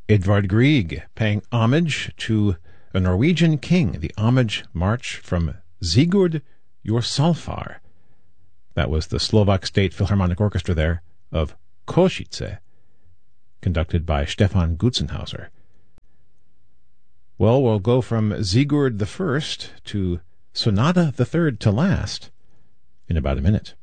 Edvard Grieg paying homage to a Norwegian king, the Homage March from Sigurd Jorsalfar. That was the Slovak State Philharmonic Orchestra there of Košice, conducted by Stefan Gutzenhauser. Well, we'll go from Sigurd I to Sonata the Third to Last in about a minute.